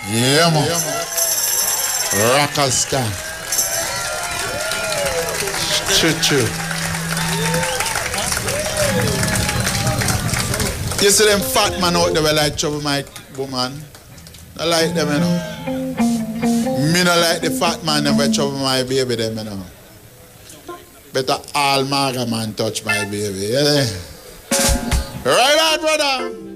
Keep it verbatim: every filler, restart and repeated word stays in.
Yeah, man. Rockastar. True, true. You see them fat man out there where like trouble my woman? I like them, you know. Me not like the fat man them where trouble my baby them, you know. Better all maga man touch my baby, yeah. Right on, brother.